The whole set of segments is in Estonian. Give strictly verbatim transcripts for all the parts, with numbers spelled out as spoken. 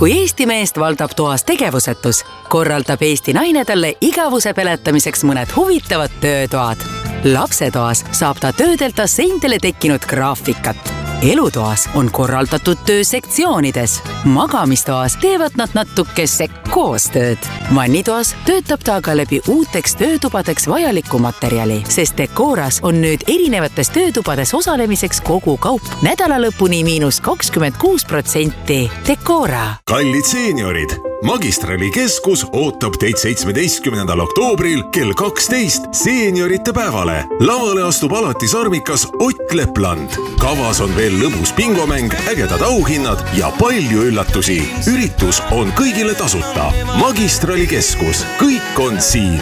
Kui Eesti meest valdab toas tegevusetus, korraldab Eesti naine talle igavuse peletamiseks mõned huvitavad töötoad. Lapsetoas saab ta töödelda seintele tekkinud graafikat. Elutoas on korraldatud töö sektsioonides. Magamistoas teevad nad natukese koostööd. Vannitoas töötab ta aga läbi uuteks töötubadeks vajalikku materjali, sest Decoras on nüüd erinevates töötubades osalemiseks kogu kaup nädalalõpuni miinus kakskümmend kuus protsenti. Decora. Kallid seeniorid, Magistrali keskus ootab teid seitsmeteistkümnendal oktoobril kell kaksteist seeniorite päevale. Lavale astub alati sarmikas Ott Lepland. Kavas on veel lõbus bingomäng, ägedad auhinnad ja palju üllatusi. Üritus on kõigile tasuta. Magistrali keskus. Kõik on siin.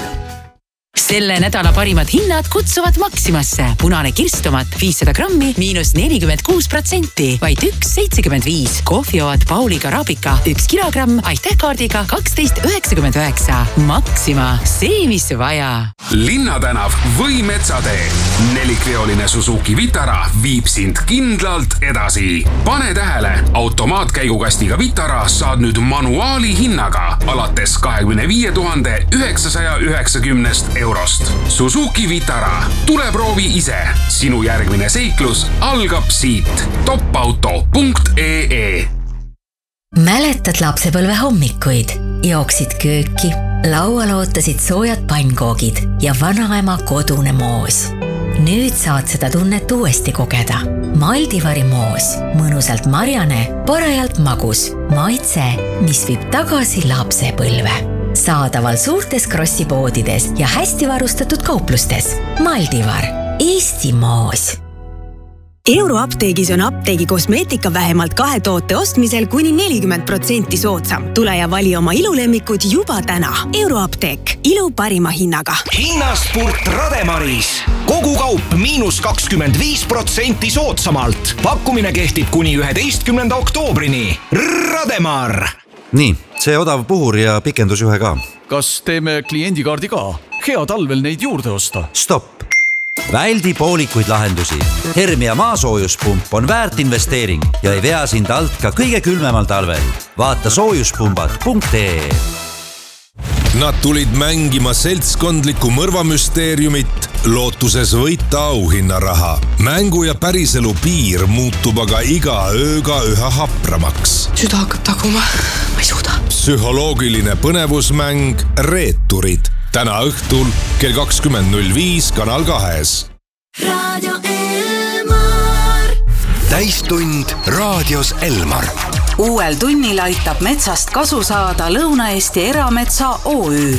Selle nädala parimad hinnad kutsuvad Maximasse. Punane kirstomat viissada grammi miinus nelikümmend kuus protsenti, vaid üks seitsekümmend viis. Kohvioad Pauli Karabika üks kilogramm aitähkaardiga kaksteist üheksakümmend üheksa. Maxima, see mis vaja. Linnatänav või Metsatee. Nelikveoline Suzuki Vitara viib sind kindlalt edasi. Pane tähele, automaatkäigukastiga Vitara saad nüüd manuaali hinnaga alates kahekümne viie tuhande üheksasaja üheksakümnest eurost. Suzuki Vitara. Tule proovi ise. Sinu järgmine seiklus algab siit. topauto punkt ee. Mäletad lapsepõlve hommikuid? Jooksid kööki, laual ootasid soojad pannkoogid ja vanaema kodune moos. Nüüd saad seda tunnet uuesti kogeda. Maldivari moos, mõnusalt marjane, parajalt magus, maitse, mis viib tagasi lapsepõlve. Saadaval suurtes krossipoodides ja hästi varustatud kauplustes. Maldivar, Eesti moos. Euroapteegis on apteegi kosmeetika vähemalt kahe toote ostmisel kuni nelikümmend protsenti soodsam. Tule ja vali oma ilulemmikud juba täna. Euroapteek, ilu parima hinnaga. Hinnaspurt Rademaris. Kogu kaup miinus kakskümmend viis protsenti soodsamalt. Pakkumine kehtib kuni üheteistkümnenda oktoobrini. Rademar! Nii, see odav puhur ja pikendusjuhe ka. Kas teeme kliendikaardi ka? Hea talvel neid juurde osta. Stopp! Väldi poolikuid lahendusi. Hermia maasoojuspump on väärt investeering ja ei vea sind alt ka kõige külmemal talvel. Vaata soojuspumbad punkt ee. Nad tulid mängima seltskondlikku mõrvamüsteeriumit, lootuses võita auhinnaraha. Mängu ja päriselu piir muutub aga iga ööga üha hapramaks. Süda hakkab taguma, ma ei suuda. Psühholoogiline põnevusmäng Reeturid. Täna õhtul kell kakskümmend null viis Kanal kahes. Radio Elmar. Täistund raadios Elmar. Uuel tunnil aitab metsast kasu saada Lõuna-Eesti Erametsa O Ü.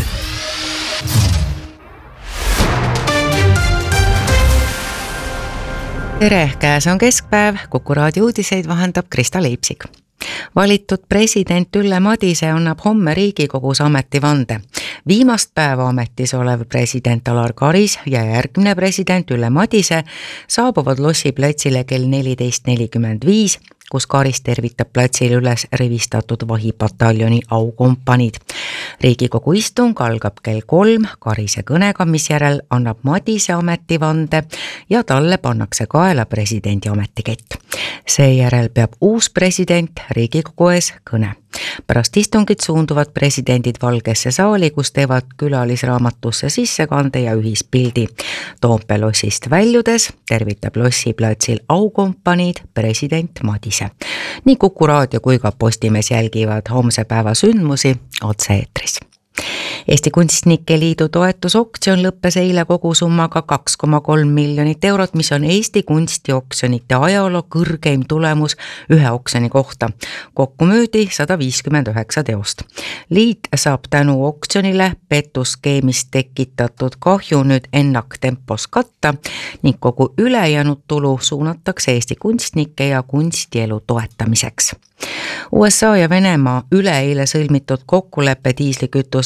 Tere, käes on keskpäev, Kuku raadio uudiseid vahendab Krista Leipsik. Valitud president Ülle Madise annab homme Riigikogus ametivande. Viimast päeva ametis olev president Alar Karis ja järgmine president Ülle Madise saabuvad Lossi platsile kell neliteist nelikümmend viis, kus Karis tervitab platsil üles rivistatud vahipataljoni aukompaniid. Riigikogu istung algab kell kolm Karise kõnega, mis järel annab Madise ametivande ja talle pannakse kaela presidendi ametikett. Seejärel peab uus president Riigikogu ees kõne. Pärast istungit suunduvad presidendid Valgesse saali, kus teevad külalisraamatusse sissekande ja ühispildi. Toompea lossist väljudes tervitab Lossi platsil aukompaniid president Madise. Nii Kuku raadio kui ka Postimees jälgivad homse päeva sündmusi otse-eetris. Eesti Kunstnike Liidu toetusoktsioon lõppes eile kogusummaga kaks koma kolm miljonit eurot, mis on Eesti kunstioksjonite ajaloo kõrgeim tulemus ühe oksjoni kohta. Kokku müüdi sada viiskümmend üheksa teost. Liit saab tänu oksjonile petuskeemist tekitatud kahju nüüd ennaktempos katta ning kogu ülejäänud tulu suunatakse Eesti kunstnike ja kunstielu toetamiseks. U S A ja Venemaa üleeile sõlmitud kokkuleppe diislikütuse vasta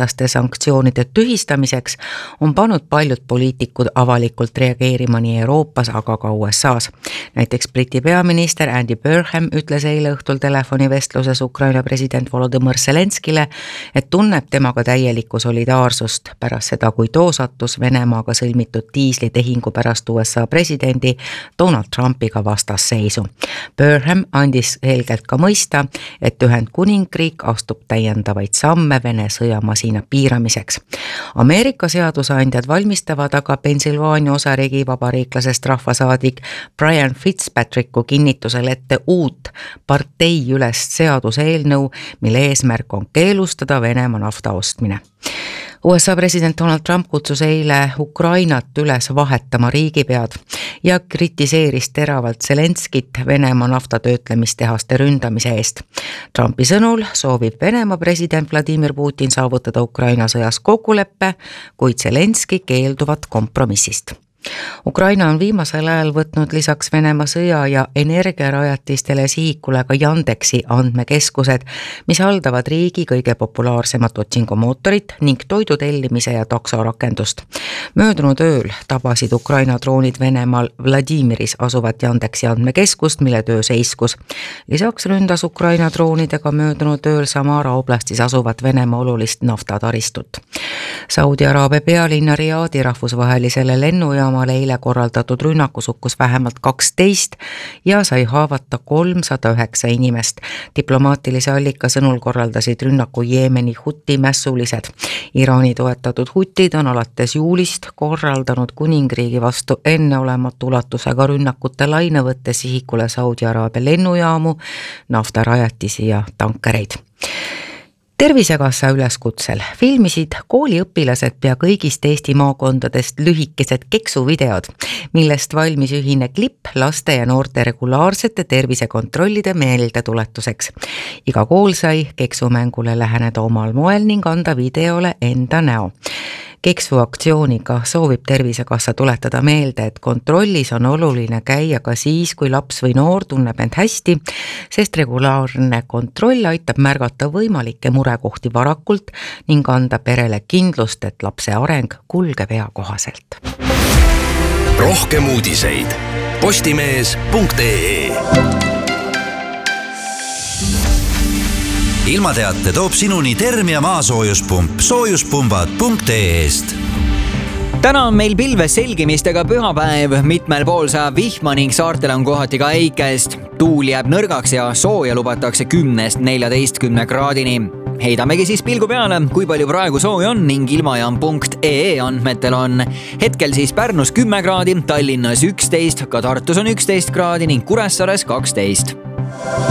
vastaste sanktsioonide tühistamiseks, on pannud paljud poliitikud avalikult reageerima nii Euroopas, aga ka U S A's. Näiteks Briti peaminister Andy Burnham ütles eile õhtul telefonivestluses Ukraina president Volodymyr Zelenskile, et tunneb temaga täielikku solidaarsust pärast seda, kui too sattus Venemaaga sõlmitud diislitehingu pärast U S A presidendi Donald Trumpiga vastasseisu. Burnham andis selgelt ka mõista, et Ühendkuningriik astub täiendavaid samme Vene sõjamasina piiramiseks. Ameerika seadusandjad valmistavad aga Pennsylvania osariigi vabariiklasest rahvasaadik Brian Fitzpatricku kinnitusel ette uut partei ülest seaduseelnõu, mille eesmärk on keelustada Venemaa nafta ostmine. U S A president Donald Trump kutsus eile Ukrainat üles vahetama riigipead ja kritiseeris teravalt Zelenskit Venemaa naftatöötlemistehaste ründamise eest. Trumpi sõnul soovib Venemaa president Vladimir Putin saavutada Ukraina sõjas kokkuleppe, kuid Zelenski keelduvad kompromissist. Ukraina on viimasel ajal võtnud lisaks Venemaa sõja ja energiarajatistele sihikule ka Yandexi andmekeskused, mis haldavad riigi kõige populaarsemat otsingumootorit ning toidu tellimise ja taksorakendust. Möödunud ööl tabasid Ukraina droonid Venemaal Vladimiris asuvat Yandexi andmekeskust, mille töö seiskus. Lisaks ründas Ukraina droonidega möödunud ööl Samara oblastis asuvat Venemaa olulist naftataristut. Saudi Araabia pealinna Riadi rahvusvahelisele lennujaamale eile korraldatud rünnakus hukkus vähemalt kaksteist ja sai haavata kolmsada üheksa inimest. Diplomaatilise allika sõnul korraldasid rünnaku Jeemeni huti mässulised. Iraani toetatud hutid on alates juulist korraldanud kuningriigi vastu enneolematu ulatusega rünnakute laine võttes sihikule Saudi Araabia lennujaamu, naftarajatisi ja tankereid. Tervisekassa üleskutsel filmisid kooliõpilased pea kõigist Eesti maakondadest lühikesed keksuvideod, millest valmis ühine klipp laste ja noorte regulaarsete tervisekontrollide meeldetuletuseks. Iga kool sai keksumängule läheneda omal moel ning anda videole enda näo. Keksuaktsiooniga soovib Tervisekassa tuletada meelde, et kontrollis on oluline käia ka siis, kui laps või noor tunneb end hästi, sest regulaarne kontroll aitab märgata võimalikke murekohti varakult ning anda perele kindlust, et lapse areng kulgeb eakohaselt. Rohkem uudiseid postimees punkt ee. Ilmateate toob sinuni Termia maasoojuspump soojuspumbad punkt ee-st. Täna on meil pilves selgimistega pühapäev, mitmel pool saab vihma ning saartel on kohati ka eikest. Tuul jääb nõrgaks ja sooja lubatakse kümnest neljateistkümne kraadini. Heidamegi siis pilgu peale, kui palju praegu sooja on ning ilmajaam punkt ee andmetel on. Hetkel siis Pärnus kümme kraadi, Tallinnas üksteist, ka Tartus on üksteist kraadi ning Kuressaares kaksteist.